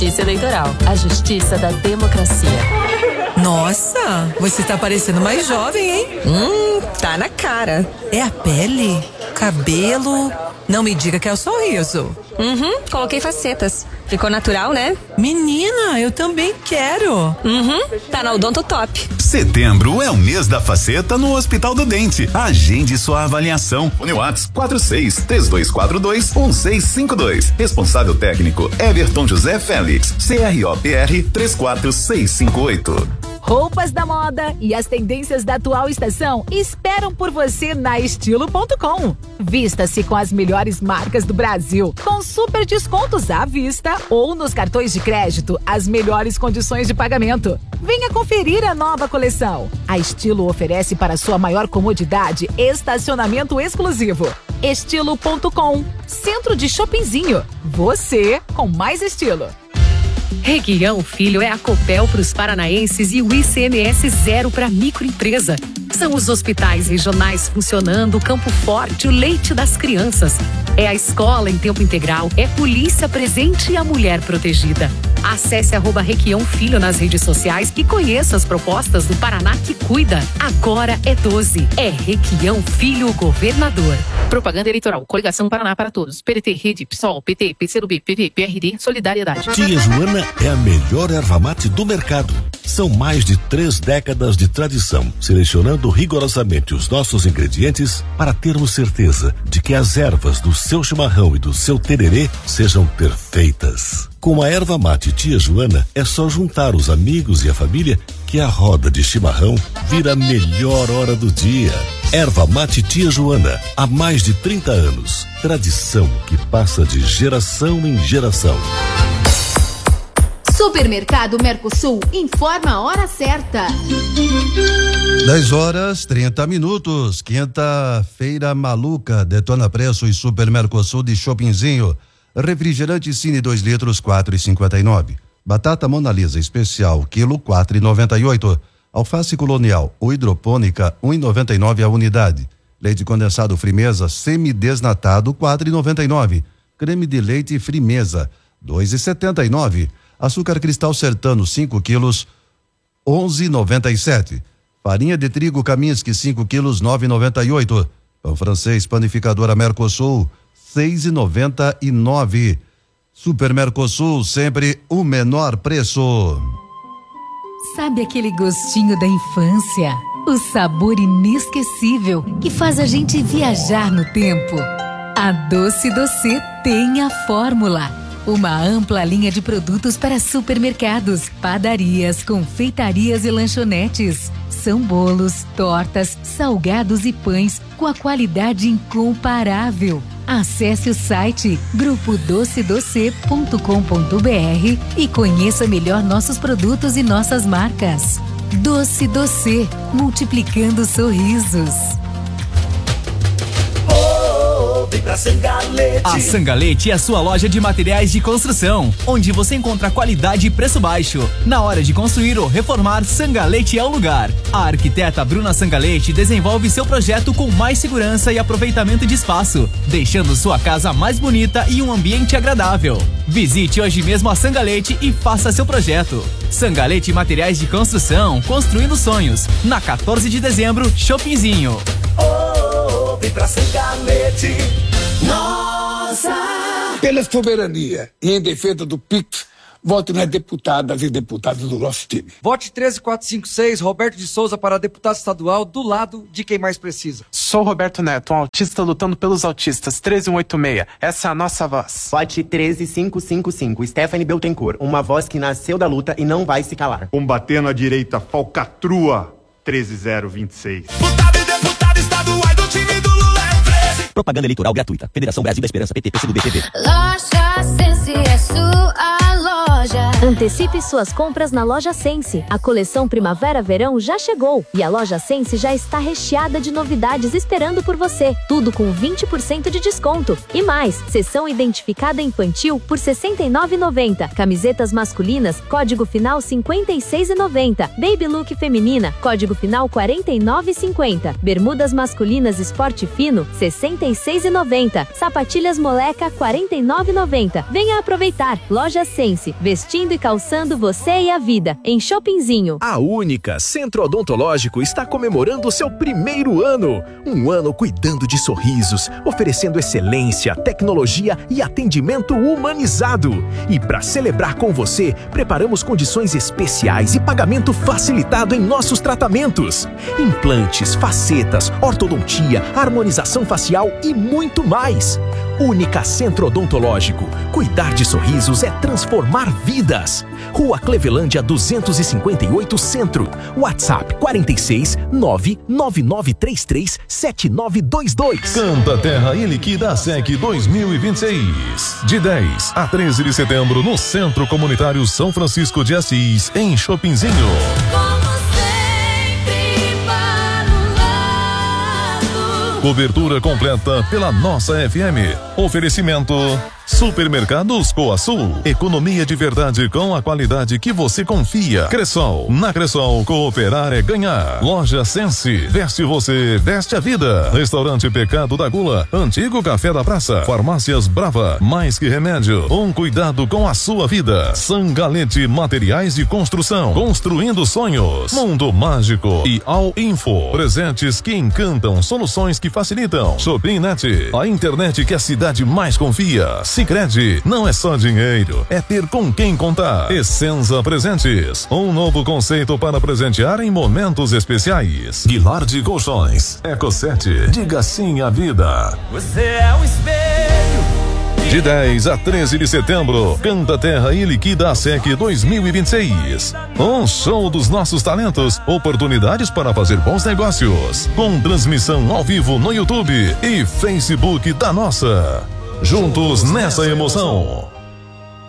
Justiça Eleitoral, a justiça da democracia. Nossa, você tá parecendo mais jovem, hein? Tá na cara. É a pele? Cabelo? Não me diga que é o sorriso. Coloquei facetas. Ficou natural, né? Menina, eu também quero. Tá na Odonto Top. Setembro é o mês da faceta no Hospital do Dente. Agende sua avaliação. Fone Whats 46-3242-1652. Responsável técnico Everton José Félix. CROPR 34658. Roupas da moda e as tendências da atual estação esperam por você na Estilo.com. Vista-se com as melhores marcas do Brasil, com super descontos à vista ou nos cartões de crédito, as melhores condições de pagamento. Venha conferir a nova coleção. A Estilo oferece para sua maior comodidade estacionamento exclusivo. Estilo.com, centro de shoppingzinho. Você com mais estilo. Requião Filho é a Copel para os paranaenses e o ICMS zero para microempresa. São os hospitais regionais funcionando, o Campo Forte, o leite das crianças. É a escola em tempo integral, é polícia presente e a mulher protegida. Acesse @Requião Filho nas redes sociais e conheça as propostas do Paraná que cuida. Agora é 12. É Requião Filho, governador. Propaganda eleitoral. Coligação Paraná para Todos. PDT, Rede, PSOL, PT, PCdoB, PV, PRD, Solidariedade. Tia Joana é a melhor erva mate do mercado. São mais de 3 décadas de tradição, selecionando rigorosamente os nossos ingredientes para termos certeza de que as ervas do seu chimarrão e do seu tererê sejam perfeitas. Com a erva mate Tia Joana, é só juntar os amigos e a família que a roda de chimarrão vira a melhor hora do dia. Erva mate Tia Joana, há mais de 30 anos. Tradição que passa de geração em geração. Supermercado Mercosul informa a hora certa. 10h30. Quinta-feira maluca. Detona Preço e Super Mercosul de Shoppingzinho. Refrigerante Cine 2 litros 4,59. Batata Mona Lisa especial quilo 4,98. Alface colonial ou hidropônica 1,99 a unidade. Leite condensado Frimeza semidesnatado 4,99. Creme de leite Frimeza 2,79. Açúcar cristal Sertano 5 quilos 11,97. Farinha de trigo Kaminski 5 quilos 9,98. Pão francês panificadora Mercosul 6,99. Super Mercosul, sempre o menor preço. Sabe aquele gostinho da infância? O sabor inesquecível que faz a gente viajar no tempo. A Doce Doce tem a fórmula. Uma ampla linha de produtos para supermercados, padarias, confeitarias e lanchonetes. São bolos, tortas, salgados e pães com a qualidade incomparável. Acesse o site grupodocedoce.com.br e conheça melhor nossos produtos e nossas marcas. Doce Doce, multiplicando sorrisos. Vem pra Sangalete. A Sangalete é a sua loja de materiais de construção, onde você encontra qualidade e preço baixo. Na hora de construir ou reformar, Sangalete é o lugar. A arquiteta Bruna Sangalete desenvolve seu projeto com mais segurança e aproveitamento de espaço, deixando sua casa mais bonita e um ambiente agradável. Visite hoje mesmo a Sangalete e faça seu projeto. Sangalete Materiais de Construção, construindo sonhos. Na 14 de dezembro, Shoppingzinho. Vem pra Sangalete. Nossa! Pela soberania e em defesa do PIX, vote nas deputadas e deputados do nosso time. Vote 13456, Roberto de Souza para deputado estadual, do lado de quem mais precisa. Sou Roberto Neto, um autista lutando pelos autistas, 13186. Essa é a nossa voz. Vote 13555, Stephanie Beltencourt, uma voz que nasceu da luta e não vai se calar. Combatendo a direita falcatrua, 13026. Deputado e deputada estaduais do time do Lula é 13. Propaganda eleitoral gratuita. Federação Brasil da Esperança, PT, PCdoB, PV. Loja Sense é sua loja. Antecipe suas compras na Loja Sense. A coleção Primavera-Verão já chegou e a Loja Sense já está recheada de novidades esperando por você. Tudo com 20% de desconto. E mais, seção identificada infantil por R$ 69,90. Camisetas masculinas, código final 56,90. Baby Look feminina, código final 49,50. Bermudas masculinas esporte fino, R$ 66,90. Sapatilhas moleca, R$ 49,90. Venha aproveitar. Loja Sense, vestindo e calçando você e a vida, em Shoppingzinho. A Única Centro Odontológico está comemorando seu primeiro ano. Um ano cuidando de sorrisos, oferecendo excelência, tecnologia e atendimento humanizado. E para celebrar com você, preparamos condições especiais e pagamento facilitado em nossos tratamentos. Implantes, facetas, ortodontia, harmonização facial e muito mais. Única Centro Odontológico. Cuidar de sorrisos é transformar vidas. Rua Clevelândia 258 Centro. WhatsApp 46 99933 7922. Canta Terra e Liquida Sec 2026. De 10 a 13 de setembro no Centro Comunitário São Francisco de Assis, em Shoppingzinho. Cobertura completa pela nossa FM. Oferecimento Supermercados Coasul. Economia de verdade com a qualidade que você confia. Cressol. Na Cressol, cooperar é ganhar. Loja Sense. Veste você, veste a vida. Restaurante Pecado da Gula. Antigo Café da Praça. Farmácias Brava. Mais que remédio. Um cuidado com a sua vida. Sangalete Materiais de Construção. Construindo sonhos. Mundo Mágico e All Info. Presentes que encantam. Soluções que facilitam. Shoppingnet. A internet que a cidade mais confia. Sicredi, não é só dinheiro, é ter com quem contar. Essenza Presentes, um novo conceito para presentear em momentos especiais. Guilherme Colchões, Eco7, diga sim à vida. Você é um espelho. De 10 a 13 de setembro, Canta Terra e Liquida a Sec 2026. Um show dos nossos talentos, oportunidades para fazer bons negócios. Com transmissão ao vivo no YouTube e Facebook da Nossa. Juntos nessa emoção.